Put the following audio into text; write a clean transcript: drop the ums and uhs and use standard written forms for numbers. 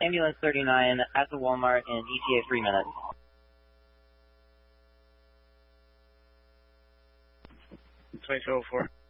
Ambulance 39 at the Walmart in ETA 3 minutes. 2204.